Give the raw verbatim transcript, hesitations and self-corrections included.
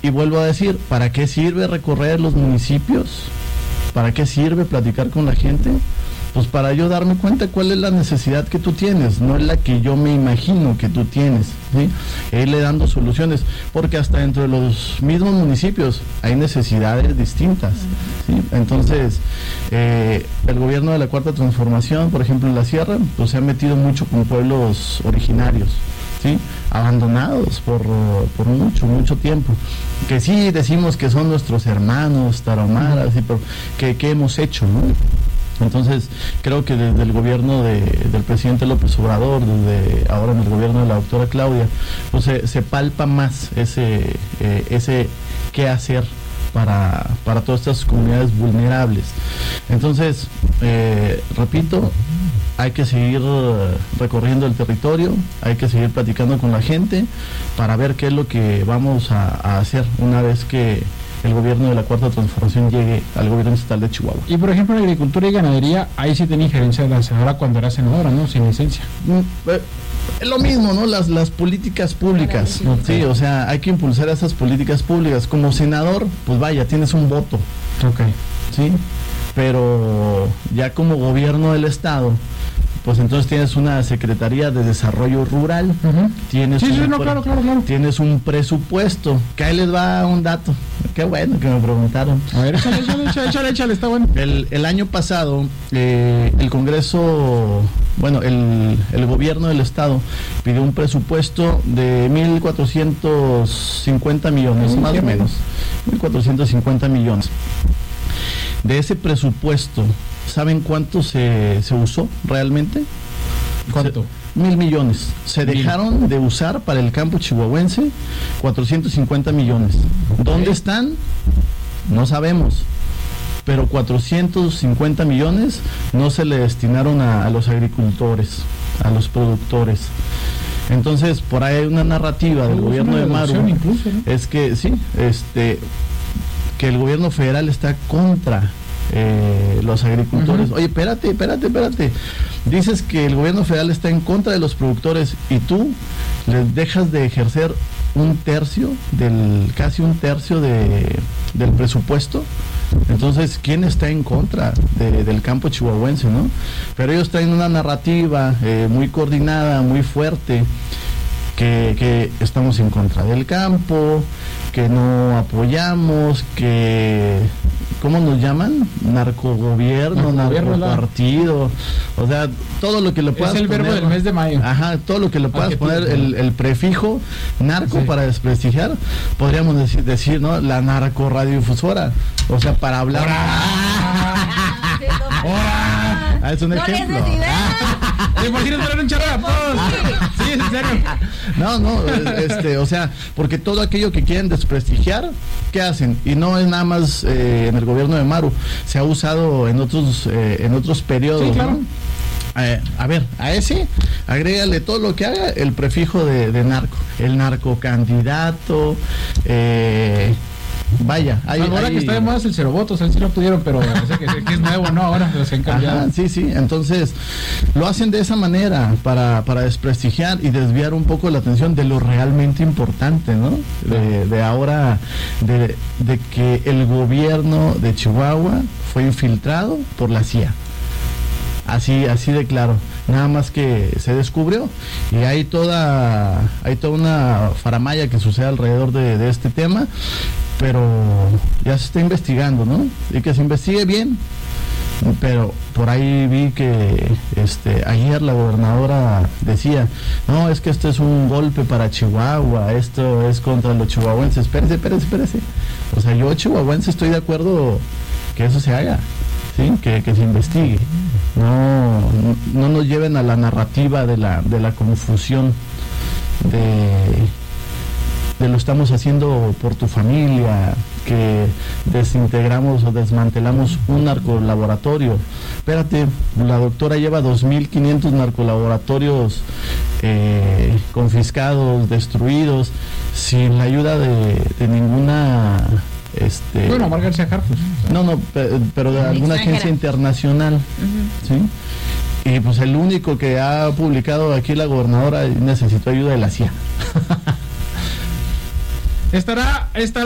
Y vuelvo a decir, ¿para qué sirve recorrer los municipios? ¿Para qué sirve platicar con la gente? Pues para yo darme cuenta cuál es la necesidad que tú tienes, no es la que yo me imagino que tú tienes, ¿sí? E irle dando soluciones, porque hasta dentro de los mismos municipios hay necesidades distintas, ¿sí? Entonces, eh, el gobierno de la Cuarta Transformación, por ejemplo, en la Sierra, pues se ha metido mucho con pueblos originarios, ¿sí? Abandonados por, por mucho, mucho tiempo, que sí decimos que son nuestros hermanos tarahumaras, ¿sí? Pero ¿qué, qué hemos hecho, no? Entonces, creo que desde el gobierno de, del presidente López Obrador, desde ahora en el gobierno de la doctora Claudia, pues se, se palpa más ese, eh, ese qué hacer para, para todas estas comunidades vulnerables. Entonces, eh, repito, hay que seguir recorriendo el territorio, hay que seguir platicando con la gente para ver qué es lo que vamos a, a hacer una vez que el gobierno de la Cuarta Transformación llegue al gobierno estatal de Chihuahua. Y por ejemplo, en agricultura y ganadería, ahí sí tenía injerencia de la senadora cuando era senadora, ¿no? Sin licencia. Mm, eh, es lo mismo, ¿no? Las, las políticas públicas, okay. Sí, o sea, hay que impulsar esas políticas públicas. Como senador, pues vaya, tienes un voto. Ok. Sí, pero ya como gobierno del estado, pues entonces tienes una Secretaría de Desarrollo Rural, uh-huh. tienes, sí, un, sí, no, claro, claro, claro. tienes un presupuesto, que ahí les va un dato, qué bueno que me preguntaron. A ver, échale, échale, échale, échale, échale, está bueno. El, el año pasado, eh, el Congreso, bueno, el, el gobierno del estado pidió un presupuesto de mil cuatrocientos cincuenta millones, sí, más sí, o menos, mil cuatrocientos cincuenta millones. De ese presupuesto, ¿saben cuánto se, se usó realmente? ¿Cuánto? Se, mil millones. Se mil. Dejaron de usar para el campo chihuahuense cuatrocientos cincuenta millones. ¿Dónde están? No sabemos. Pero cuatrocientos cincuenta millones no se le destinaron a, a los agricultores, a los productores. Entonces, por ahí hay una narrativa del gobierno de Maru. Incluso, ¿no? Es que, sí, este... que el gobierno federal está contra eh, los agricultores. Uh-huh. Oye, espérate, espérate, espérate. Dices que el gobierno federal está en contra de los productores y tú les dejas de ejercer un tercio, del casi un tercio de, del presupuesto. Entonces, ¿quién está en contra de, del campo chihuahuense, no? Pero ellos traen una narrativa eh, muy coordinada, muy fuerte, que, que estamos en contra del campo, que no apoyamos, que, ¿cómo nos llaman? Narcogobierno, narcopartido, o sea, todo lo que le puedas poner. Es el verbo poner, del mes de mayo. Ajá, todo lo que le puedas poner el, el prefijo narco, sí, para desprestigiar, podríamos decir, decir, ¿no? La narcoradiodifusora, o sea, para hablar. ¡Hora! ¡Hora! Ah, es un no ejemplo. ¿Te imaginas tener un chorro de apodos? Sí, en serio. No, no, este, o sea, porque todo aquello que quieren desprestigiar, ¿qué hacen? Y no es nada más eh, en el gobierno de Maru, se ha usado en otros, eh, en otros periodos, sí, claro, ¿no? Eh, a ver, a ese, agrégale todo lo que haga el prefijo de, de narco, el narcocandidato, eh, vaya, hay, ahora hay... que está de moda es el cero votos, él sí lo pudieron, pero sé que, que es nuevo, ¿no? Ahora los han cambiado. Ajá, sí, sí, entonces lo hacen de esa manera para, para desprestigiar y desviar un poco la atención de lo realmente importante, ¿no? De, de ahora, de, de que el gobierno de Chihuahua fue infiltrado por la C I A. Así, así de claro, nada más que se descubrió y hay toda, hay toda una faramalla que sucede alrededor de, de este tema, pero ya se está investigando, ¿no? Y que se investigue bien, pero por ahí vi que este ayer la gobernadora decía, no, es que esto es un golpe para Chihuahua, esto es contra los chihuahuenses. Espérese, espérese, espérese. O sea, yo chihuahuense estoy de acuerdo que eso se haga, ¿sí? Que, que se investigue. No, no, no nos lleven a la narrativa de la, de la confusión de, de lo estamos haciendo por tu familia, que desintegramos o desmantelamos un narcolaboratorio. Espérate, la doctora lleva dos mil quinientos narcolaboratorios eh, confiscados, destruidos, sin la ayuda de, de ninguna... Este, bueno, Omar García Harfuch. No, no, pero, pero de alguna agencia internacional, uh-huh, ¿sí? Y pues el único que ha publicado aquí la gobernadora necesitó ayuda de la C I A. Estará, estará